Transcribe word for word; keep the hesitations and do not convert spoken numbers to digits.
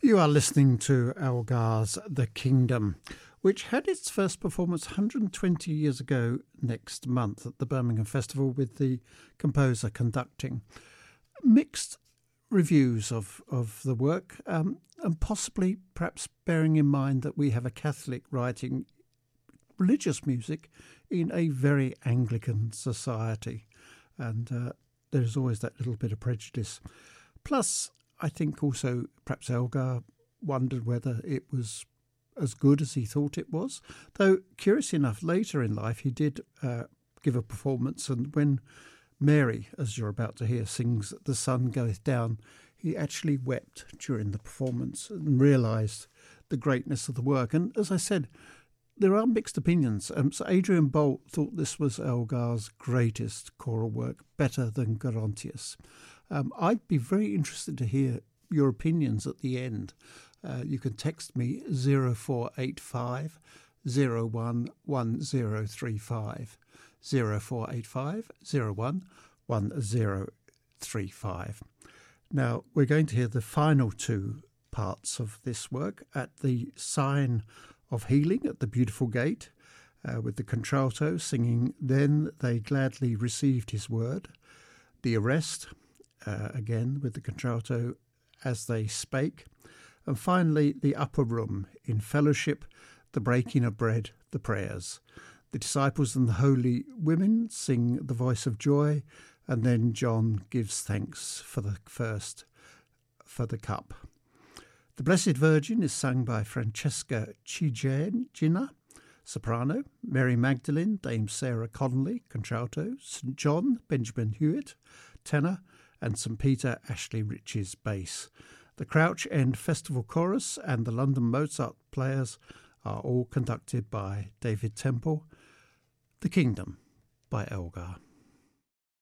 You are listening to Elgar's The Kingdom, which had its first performance one hundred twenty years ago next month at the Birmingham Festival with the composer conducting. Mixed reviews of, of the work, um, and possibly perhaps bearing in mind that we have a Catholic writing religious music in a very Anglican society, and uh, there's always that little bit of prejudice. Plus, I think also perhaps Elgar wondered whether it was as good as he thought it was. Though, curious enough, later in life he did uh, give a performance, and when Mary, as you're about to hear, sings The Sun Goeth Down, he actually wept during the performance and realised the greatness of the work. And as I said, there are mixed opinions. Um, so Adrian Boult thought this was Elgar's greatest choral work, better than Gerontius. Um, I'd be very interested to hear your opinions at the end. Uh, you can text me zero four eight five zero one one zero three five, zero four eight five zero one one zero three five. Now, we're going to hear the final two parts of this work at the Sign of Healing at the Beautiful Gate, uh, with the contralto singing Then They Gladly Received His Word, the Arrest, uh, again with the contralto As They Spake, and finally the Upper Room in Fellowship, the Breaking of Bread, the Prayers. The disciples and the holy women sing the Voice of Joy, and then John gives thanks for the first, for the cup. The Blessed Virgin is sung by Francesca Cigina, soprano, Mary Magdalene, Dame Sarah Connolly, contralto, Saint John, Benjamin Hewitt, tenor, and Saint Peter, Ashley Riches, bass. The Crouch End Festival Chorus and the London Mozart Players are all conducted by David Temple. The Kingdom by Elgar.